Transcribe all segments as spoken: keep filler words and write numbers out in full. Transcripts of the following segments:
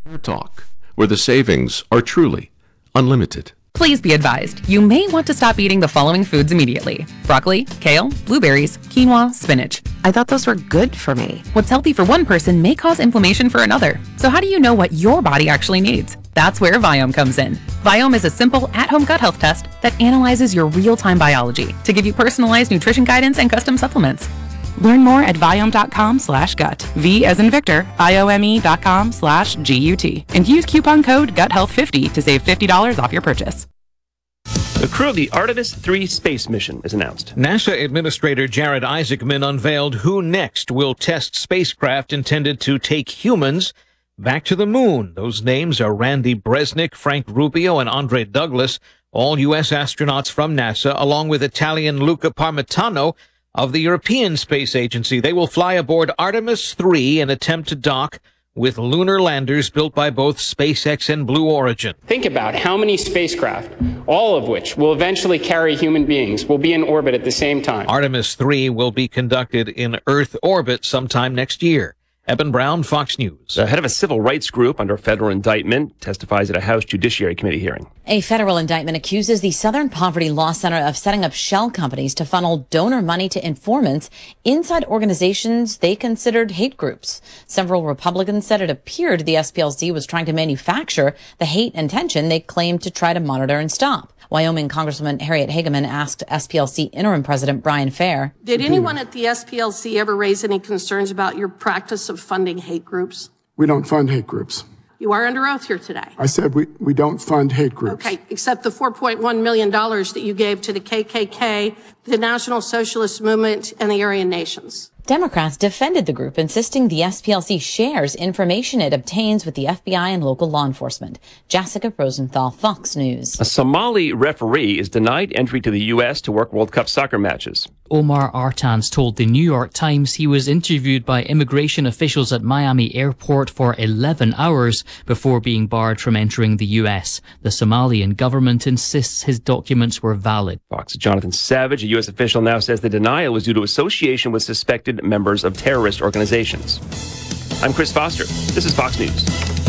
Talk, where the savings are truly unlimited. Please be advised, you may want to stop eating the following foods immediately. Broccoli, kale, blueberries, quinoa, spinach. I thought those were good for me. What's healthy for one person may cause inflammation for another. So how do you know what your body actually needs? That's where Viome comes in. Viome is a simple at-home gut health test that analyzes your real-time biology to give you personalized nutrition guidance and custom supplements. Learn more at Viome.com slash gut. V as in Victor, I-O-M-E dot com slash G-U-T. And use coupon code gut health fifty to save fifty dollars off your purchase. The crew of the Artemis three space mission is announced. NASA Administrator Jared Isaacman unveiled who next will test spacecraft intended to take humans back to the moon. Those names are Randy Bresnik, Frank Rubio, and Andre Douglas, all U S astronauts from NASA, along with Italian Luca Parmitano of the European Space Agency. They will fly aboard Artemis three and attempt to dock with lunar landers built by both SpaceX and Blue Origin. Think about how many spacecraft, all of which will eventually carry human beings, will be in orbit at the same time. Artemis three will be conducted in Earth orbit sometime next year. Eben Brown, Fox News. The head of a civil rights group under federal indictment testifies at a House Judiciary Committee hearing. A federal indictment accuses the Southern Poverty Law Center of setting up shell companies to funnel donor money to informants inside organizations they considered hate groups. Several Republicans said it appeared the S P L C was trying to manufacture the hate and tension they claimed to try to monitor and stop. Wyoming Congresswoman Harriet Hageman asked S P L C interim president Brian Fair. Did anyone at the S P L C ever raise any concerns about your practice of funding hate groups? We don't fund hate groups. You are under oath here today. I said we, we don't fund hate groups. Okay, except the four point one million dollars that you gave to the K K K, the National Socialist Movement, and the Aryan Nations. Democrats defended the group, insisting the S P L C shares information it obtains with the F B I and local law enforcement. Jessica Rosenthal, Fox News. A Somali referee is denied entry to the U S to work World Cup soccer matches. Omar Artans told the New York Times he was interviewed by immigration officials at Miami Airport for eleven hours before being barred from entering the U S. The Somalian government insists his documents were valid. Fox's Jonathan Savage, a U S official, now says the denial was due to association with suspected members of terrorist organizations. I'm Chris Foster. This is Fox News.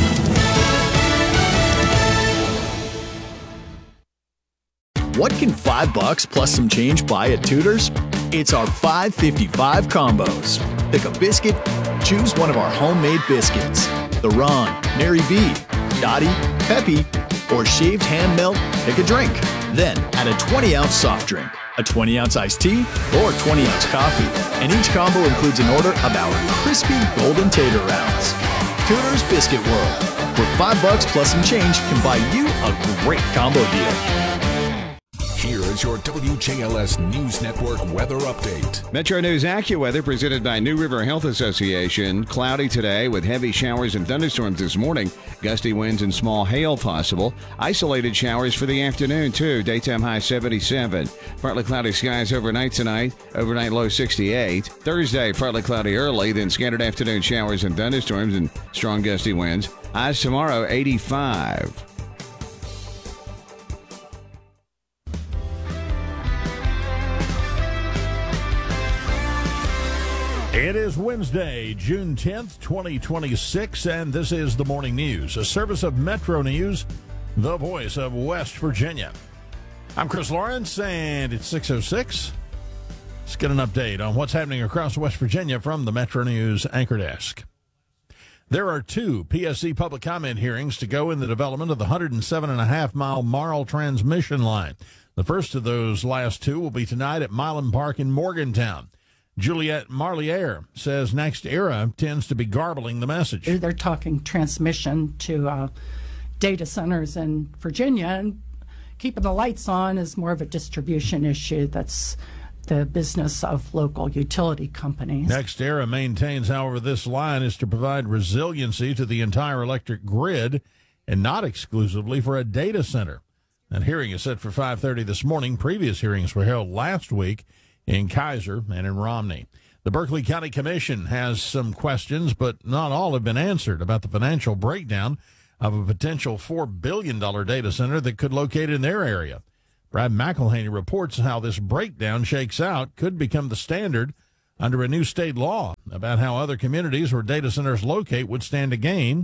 What can five bucks plus some change buy at Tudor's? It's our five fifty-five combos. Pick a biscuit, choose one of our homemade biscuits. The Ron, Mary B, Dottie, Peppy, or shaved hand melt, pick a drink. Then add a twenty ounce soft drink, a twenty ounce iced tea, or twenty ounce coffee. And each combo includes an order of our crispy golden tater rounds. Tudor's Biscuit World, where five bucks plus some change can buy you a great combo deal. Here is your W J L S News Network weather update. Metro News AccuWeather presented by New River Health Association. Cloudy today with heavy showers and thunderstorms this morning. Gusty winds and small hail possible. Isolated showers for the afternoon, too. Daytime high seventy-seven. Partly cloudy skies overnight tonight. Overnight low sixty-eight. Thursday, partly cloudy early, then scattered afternoon showers and thunderstorms and strong gusty winds. Highs tomorrow, eighty-five. It is Wednesday, June tenth, twenty twenty-six, and this is the Morning News, a service of Metro News, the voice of West Virginia. I'm Chris Lawrence, and it's six oh six. Let's get an update on what's happening across West Virginia from the Metro News Anchor Desk. There are two P S C public comment hearings to go in the development of the one hundred seven and a half mile Marl transmission line. The first of those last two will be tonight at Milan Park in Morgantown. Juliette Marliere says NextEra tends to be garbling the message. They're talking transmission to uh, data centers in Virginia, and keeping the lights on is more of a distribution issue. That's the business of local utility companies. NextEra maintains, however, this line is to provide resiliency to the entire electric grid and not exclusively for a data center. That hearing is set for five thirty this morning. Previous hearings were held last week in Kaiser and in Romney. The Berkeley County Commission has some questions, but not all have been answered about the financial breakdown of a potential four billion dollars data center that could locate in their area. Brad McElhaney reports how this breakdown shakes out could become the standard under a new state law about how other communities where data centers locate would stand to gain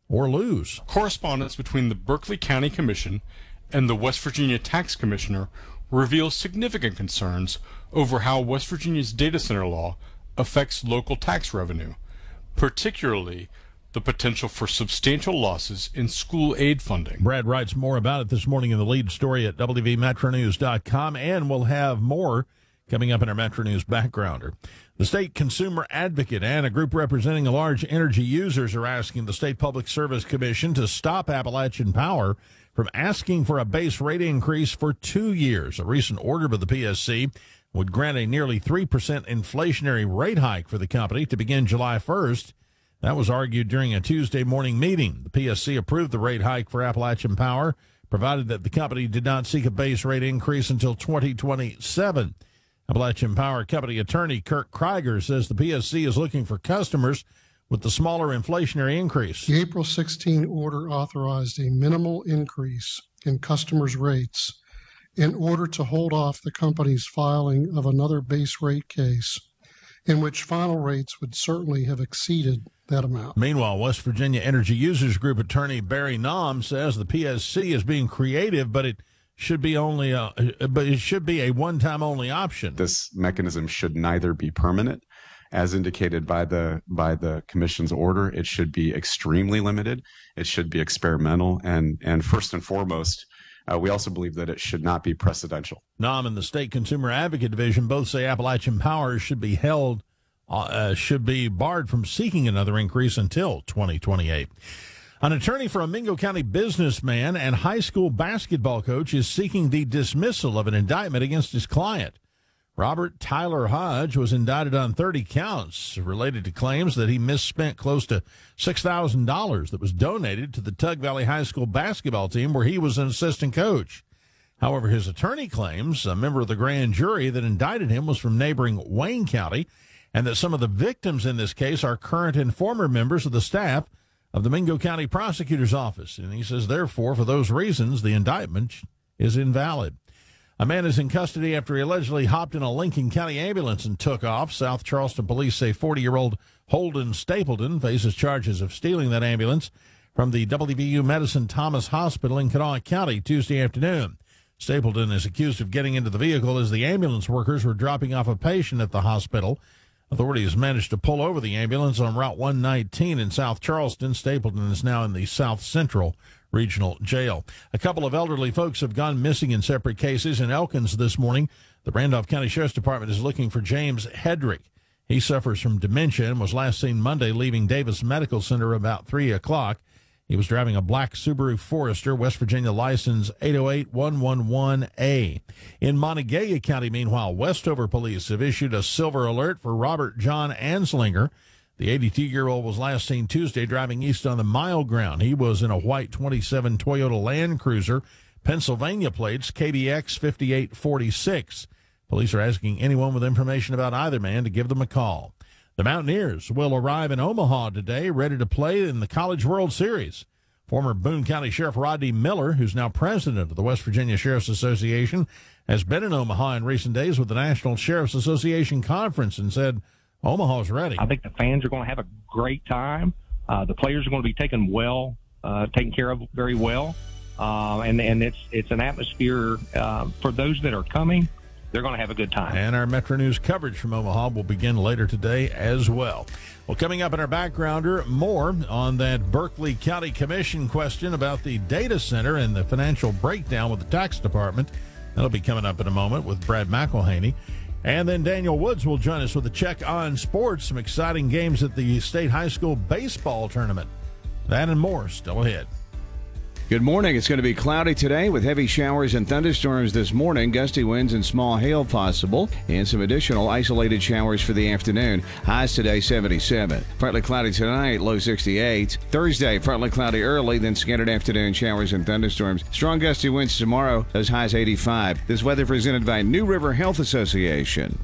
or lose. Correspondence between the Berkeley County Commission and the West Virginia Tax Commissioner reveals significant concerns over how West Virginia's data center law affects local tax revenue, particularly the potential for substantial losses in school aid funding. Brad writes more about it this morning in the lead story at W V Metro News dot com, and we'll have more coming up in our Metro News Backgrounder. The state consumer advocate and a group representing large energy users are asking the State Public Service Commission to stop Appalachian Power from asking for a base rate increase for two years. A recent order by the P S C would grant a nearly three percent inflationary rate hike for the company to begin July first. That was argued during a Tuesday morning meeting. The P S C approved the rate hike for Appalachian Power, provided that the company did not seek a base rate increase until twenty twenty-seven. Appalachian Power Company attorney Kirk Krieger says the P S C is looking for customers with the smaller inflationary increase. The April sixteenth order authorized a minimal increase in customers' rates in order to hold off the company's filing of another base rate case, in which final rates would certainly have exceeded that amount. Meanwhile, West Virginia Energy Users Group attorney Barry Naum says the P S C is being creative, but it should be only a, but it should be a one-time only option. This mechanism should neither be permanent, as indicated by the by the commission's order. It should be extremely limited. It should be experimental, and and first and foremost, uh, we also believe that it should not be precedential. Naum and the State Consumer Advocate Division both say Appalachian Power should be held uh, should be barred from seeking another increase until twenty twenty-eight. An attorney for a Mingo County businessman and high school basketball coach is seeking the dismissal of an indictment against his client. Robert Tyler Hodge was indicted on thirty counts related to claims that he misspent close to six thousand dollars that was donated to the Tug Valley High School basketball team where he was an assistant coach. However, his attorney claims a member of the grand jury that indicted him was from neighboring Wayne County, and that some of the victims in this case are current and former members of the staff of the Mingo County Prosecutor's Office. And he says, therefore, for those reasons, the indictment is invalid. A man is in custody after he allegedly hopped in a Lincoln County ambulance and took off. South Charleston police say forty-year-old Holden Stapleton faces charges of stealing that ambulance from the W V U Medicine Thomas Hospital in Kanawha County Tuesday afternoon. Stapleton is accused of getting into the vehicle as the ambulance workers were dropping off a patient at the hospital. Authorities managed to pull over the ambulance on Route one nineteen in South Charleston. Stapleton is now in the South Central Regional Jail. A couple of elderly folks have gone missing in separate cases in Elkins this morning. The Randolph County Sheriff's Department is looking for James Hedrick. He suffers from dementia and was last seen Monday leaving Davis Medical Center about three o'clock. He was driving a black Subaru Forester, West Virginia license eight oh eight one one one A. In Montague County, meanwhile, Westover police have issued a silver alert for Robert John Anslinger. The eighty-two-year-old was last seen Tuesday driving east on the Mile Ground. He was in a white twenty-seven Toyota Land Cruiser, Pennsylvania plates, K B X fifty-eight forty-six. Police are asking anyone with information about either man to give them a call. The Mountaineers will arrive in Omaha today, ready to play in the College World Series. Former Boone County Sheriff Rodney Miller, who's now president of the West Virginia Sheriff's Association, has been in Omaha in recent days with the National Sheriff's Association Conference and said Omaha's ready. I think the fans are going to have a great time. Uh, the players are going to be taken well, uh, taken care of very well, uh, and and it's it's an atmosphere uh, for those that are coming. They're going to have a good time. And our Metro News coverage from Omaha will begin later today as well. Well, coming up in our backgrounder, more on that Berkeley County Commission question about the data center and the financial breakdown with the tax department. That'll be coming up in a moment with Brad McElhaney. And then Daniel Woods will join us with a check on sports, some exciting games at the State High School baseball tournament. That and more still ahead. Good morning. It's going to be cloudy today with heavy showers and thunderstorms this morning, gusty winds and small hail possible, and some additional isolated showers for the afternoon. Highs today seventy-seven. Partly cloudy tonight, low sixty-eight. Thursday, partly cloudy early, then scattered afternoon showers and thunderstorms. Strong gusty winds tomorrow, those highs eighty-five. This weather presented by New River Health Association.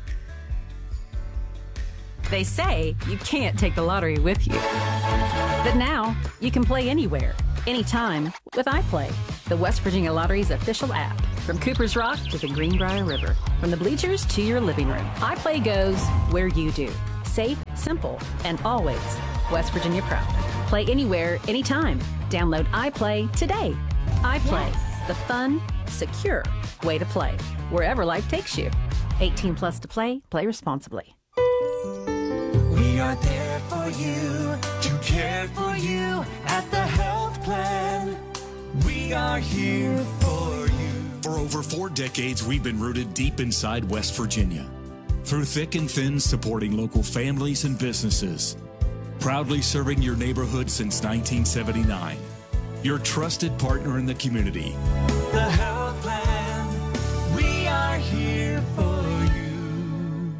They say you can't take the lottery with you. But now, you can play anywhere, anytime with iPlay, the West Virginia Lottery's official app. From Cooper's Rock to the Greenbrier River, from the bleachers to your living room, iPlay goes where you do. Safe, simple, and always West Virginia proud. Play anywhere, anytime. Download iPlay today. iPlay, the fun, secure way to play. Wherever life takes you. eighteen plus to play. Play responsibly. We are there for you, to care for you at the health plan. We are here for you. For over four decades, we've been rooted deep inside West Virginia. Through thick and thin, supporting local families and businesses. Proudly serving your neighborhood since nineteen seventy-nine. Your trusted partner in the community. The health plan. We are here for you.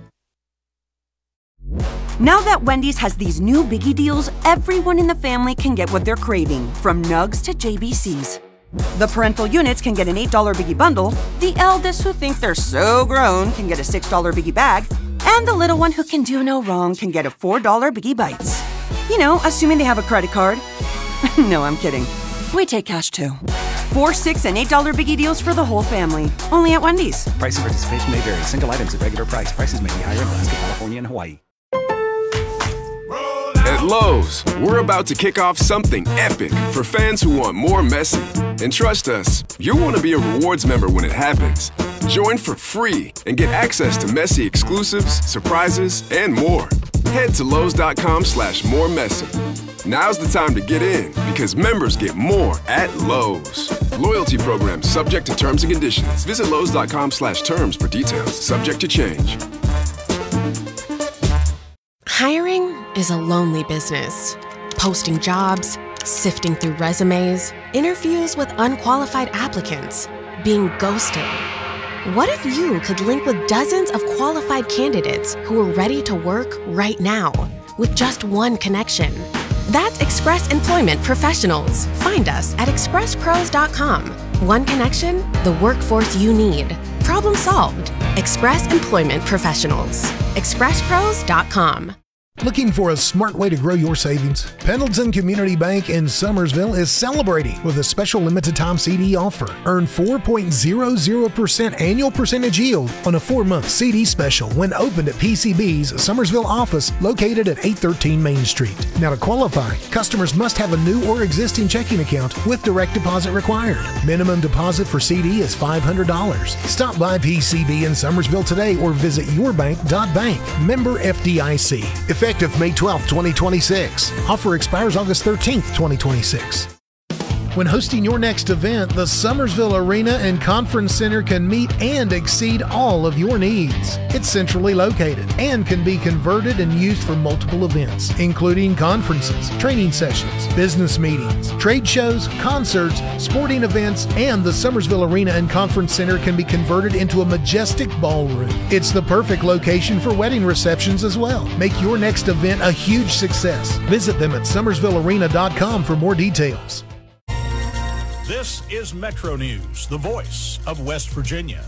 Now that Wendy's has these new biggie deals, everyone in the family can get what they're craving, from nugs to J B Cs. The parental units can get an eight dollar biggie bundle, the eldest who think they're so grown can get a six dollar biggie bag, and the little one who can do no wrong can get a four dollar biggie bites. You know, assuming they have a credit card. No, I'm kidding. We take cash too. Four, six, and eight dollar biggie deals for the whole family. Only at Wendy's. Price and participation may vary. Single items at regular price. Prices may be higher in Alaska, California, and Hawaii. At Lowe's, we're about to kick off something epic for fans who want more Messi. And trust us, you'll want to be a rewards member when it happens. Join for free and get access to Messi exclusives, surprises, and more. Head to Lowe's.com slash more Messi. Now's the time to get in because members get more at Lowe's. Loyalty program subject to terms and conditions. Visit Lowe's.com slash terms for details. Subject to change. Hiring is a lonely business. Posting jobs, sifting through resumes, interviews with unqualified applicants, being ghosted. What if you could link with dozens of qualified candidates who are ready to work right now with just one connection? That's Express Employment Professionals. Find us at express pros dot com. One connection, the workforce you need. Problem solved. Express Employment Professionals. express pros dot com. Looking for a smart way to grow your savings? Pendleton Community Bank in Summersville is celebrating with a special limited time C D offer. Earn four point zero zero percent annual percentage yield on a four-month C D special when opened at P C B's Summersville office located at eight thirteen Main Street. Now to qualify, customers must have a new or existing checking account with direct deposit required. Minimum deposit for C D is five hundred dollars. Stop by P C B in Summersville today or visit your bank dot bank. Member F D I C. Effective May twelfth, twenty twenty-six. Offer expires August thirteenth, twenty twenty-six. When hosting your next event, the Summersville Arena and Conference Center can meet and exceed all of your needs. It's centrally located and can be converted and used for multiple events, including conferences, training sessions, business meetings, trade shows, concerts, sporting events, and the Summersville Arena and Conference Center can be converted into a majestic ballroom. It's the perfect location for wedding receptions as well. Make your next event a huge success. Visit them at summersville arena dot com for more details. This is Metro News, the voice of West Virginia.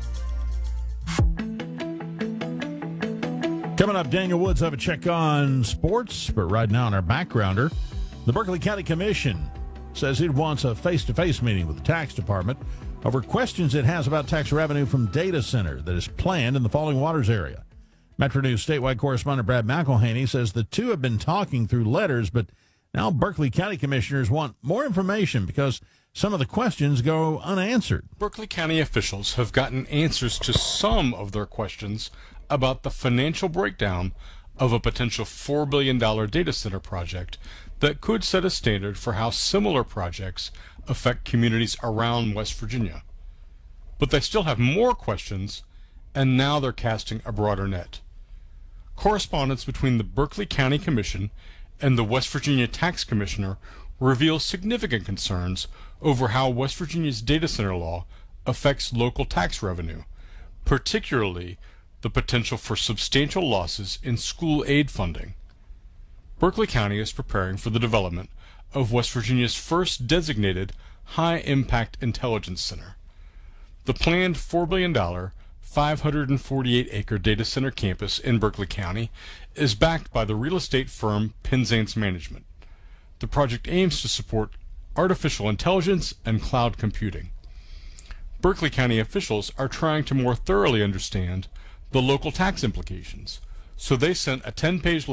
Coming up, Daniel Woods have a check on sports, but right now in our backgrounder, the Berkeley County Commission says it wants a face-to-face meeting with the tax department over questions it has about tax revenue from data center that is planned in the Falling Waters area. Metro News statewide correspondent Brad McElhaney says the two have been talking through letters, but now Berkeley County commissioners want more information because some of the questions go unanswered. Berkeley County officials have gotten answers to some of their questions about the financial breakdown of a potential four billion dollars data center project that could set a standard for how similar projects affect communities around West Virginia. But they still have more questions, and now they're casting a broader net. Correspondence between the Berkeley County Commission and the West Virginia Tax Commissioner reveals significant concerns over how West Virginia's data center law affects local tax revenue, particularly the potential for substantial losses in school aid funding. Berkeley County is preparing for the development of West Virginia's first designated high-impact intelligence center. The planned four billion dollars, five hundred forty-eight acre data center campus in Berkeley County is backed by the real estate firm Penzance Management. The project aims to support artificial intelligence and cloud computing. Berkeley County officials are trying to more thoroughly understand the local tax implications, so they sent a ten page